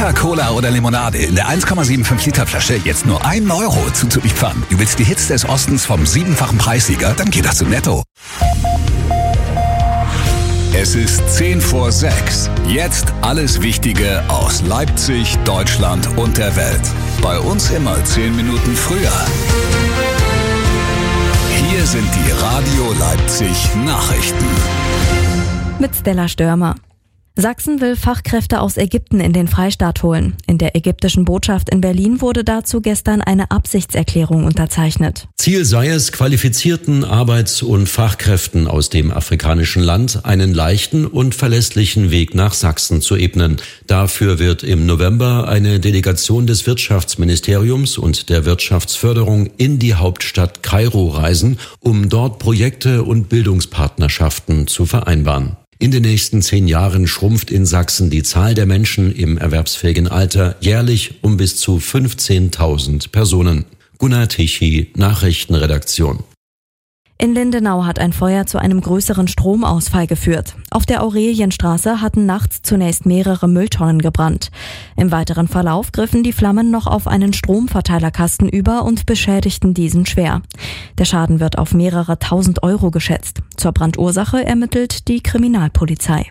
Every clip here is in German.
Fanta, Cola oder Limonade in der 1,75 Liter Flasche jetzt nur 1 Euro zuzulieferern. Du willst die Hits des Ostens vom 7-fachen Preissieger? Dann geht das zu Netto. Es ist 10 vor 6. Jetzt alles Wichtige aus Leipzig, Deutschland und der Welt. Bei uns immer 10 Minuten früher. Hier sind die Radio Leipzig Nachrichten. Mit Stella Störmer. Sachsen will Fachkräfte aus Ägypten in den Freistaat holen. In der ägyptischen Botschaft in Berlin wurde dazu gestern eine Absichtserklärung unterzeichnet. Ziel sei es, qualifizierten Arbeits- und Fachkräften aus dem afrikanischen Land einen leichten und verlässlichen Weg nach Sachsen zu ebnen. Dafür wird im November eine Delegation des Wirtschaftsministeriums und der Wirtschaftsförderung in die Hauptstadt Kairo reisen, um dort Projekte und Bildungspartnerschaften zu vereinbaren. In den nächsten 10 Jahren schrumpft in Sachsen die Zahl der Menschen im erwerbsfähigen Alter jährlich um bis zu 15.000 Personen. Gunnar Tichy, Nachrichtenredaktion. In Lindenau hat ein Feuer zu einem größeren Stromausfall geführt. Auf der Aurelienstraße hatten nachts zunächst mehrere Mülltonnen gebrannt. Im weiteren Verlauf griffen die Flammen noch auf einen Stromverteilerkasten über und beschädigten diesen schwer. Der Schaden wird auf mehrere 1.000 Euro geschätzt. Zur Brandursache ermittelt die Kriminalpolizei.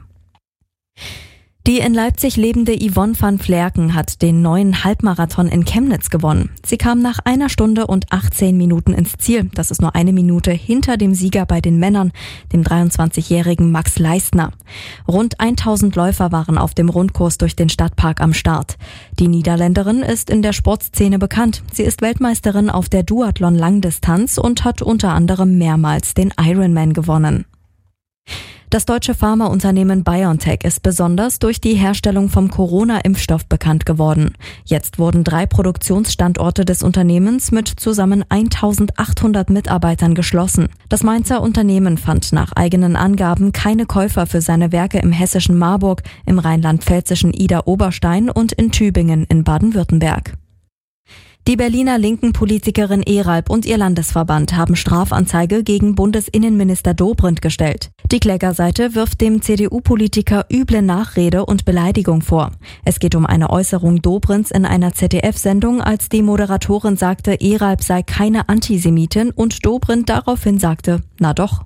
Die in Leipzig lebende Yvonne van Vlerken hat den neuen Halbmarathon in Chemnitz gewonnen. Sie kam nach 1 Stunde und 18 Minuten ins Ziel. Das ist nur 1 Minute hinter dem Sieger bei den Männern, dem 23-jährigen Max Leistner. Rund 1.000 Läufer waren auf dem Rundkurs durch den Stadtpark am Start. Die Niederländerin ist in der Sportszene bekannt. Sie ist Weltmeisterin auf der Duathlon-Langdistanz und hat unter anderem mehrmals den Ironman gewonnen. Das deutsche Pharmaunternehmen BioNTech ist besonders durch die Herstellung vom Corona-Impfstoff bekannt geworden. Jetzt wurden 3 Produktionsstandorte des Unternehmens mit zusammen 1.800 Mitarbeitern geschlossen. Das Mainzer Unternehmen fand nach eigenen Angaben keine Käufer für seine Werke im hessischen Marburg, im rheinland-pfälzischen Idar-Oberstein und in Tübingen in Baden-Württemberg. Die Berliner linken Politikerin Eralb und ihr Landesverband haben Strafanzeige gegen Bundesinnenminister Dobrindt gestellt. Die Klägerseite wirft dem CDU-Politiker üble Nachrede und Beleidigung vor. Es geht um eine Äußerung Dobrindts in einer ZDF-Sendung, als die Moderatorin sagte, Eralb sei keine Antisemitin und Dobrindt daraufhin sagte, na doch.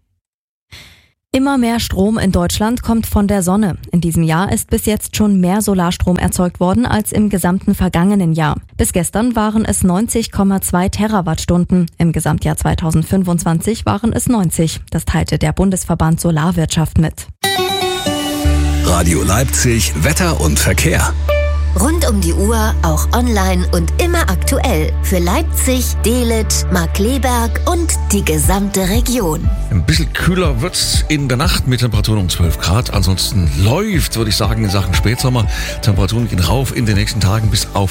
Immer mehr Strom in Deutschland kommt von der Sonne. In diesem Jahr ist bis jetzt schon mehr Solarstrom erzeugt worden als im gesamten vergangenen Jahr. Bis gestern waren es 90,2 Terawattstunden. Im Gesamtjahr 2025 waren es 90. Das teilte der Bundesverband Solarwirtschaft mit. Radio Leipzig, Wetter und Verkehr. Rund um die Uhr, auch online und immer aktuell. Für Leipzig, Dehlet, Markkleeberg und die gesamte Region. Ein bisschen kühler wird's in der Nacht mit Temperaturen um 12 Grad. Ansonsten läuft, würde ich sagen, in Sachen Spätsommer. Temperaturen gehen rauf in den nächsten Tagen bis auf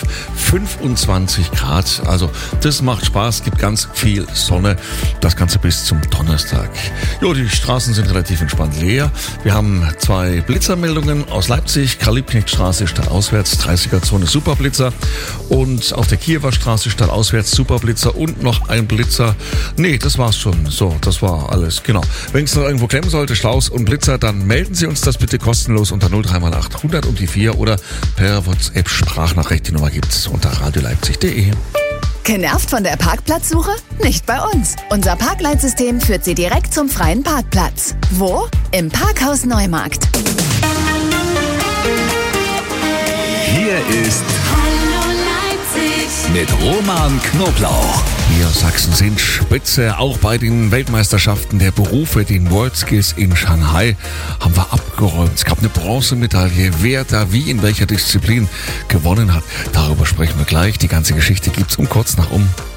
25 Grad. Also das macht Spaß, gibt ganz viel Sonne. Das Ganze bis zum Donnerstag. Jo, die Straßen sind relativ entspannt leer. Wir haben 2 Blitzermeldungen aus Leipzig. Karl-Liebknecht-Straße stadtauswärts, 30er-Zone Superblitzer. Und auf der Kiewer Straße stadtauswärts Superblitzer und noch ein Blitzer. Nee, das war's schon. So, das war alles. Genau. Wenn es noch irgendwo klemmen sollte, Staus und Blitzer, dann melden Sie uns das bitte kostenlos unter 0338 100 und die 4 oder per WhatsApp-Sprachnachricht. Die Nummer gibt's unter radioleipzig.de. Genervt von der Parkplatzsuche? Nicht bei uns. Unser Parkleitsystem führt Sie direkt zum freien Parkplatz. Wo? Im Parkhaus Neumarkt. Hier ist Hallo Leipzig mit Roman Knoblauch. Wir Sachsen sind spitze. Auch bei den Weltmeisterschaften der Berufe, den WorldSkills in Shanghai, haben wir abgeräumt. Es gab eine Bronzemedaille. Wer da wie in welcher Disziplin gewonnen hat, darüber sprechen wir gleich. Die ganze Geschichte gibt's um kurz nach um